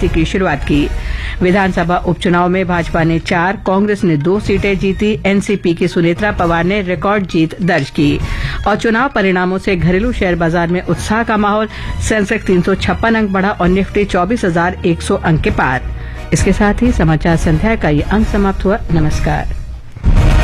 राजनीति की शुरुआत की। विधानसभा उपचुनाव में भाजपा ने 4, कांग्रेस ने 2 सीटें जीती। एनसीपी की सुनेत्रा पवार ने रिकॉर्ड जीत दर्ज की। और चुनाव परिणामों से घरेलू शेयर बाजार में उत्साह का माहौल। सेंसेक्स 356 अंक बढ़ा और निफ्टी 24,100 अंक के पार। इसके साथ ही समाचार संध्या का ये अंक समाप्त हुआ। नमस्कार।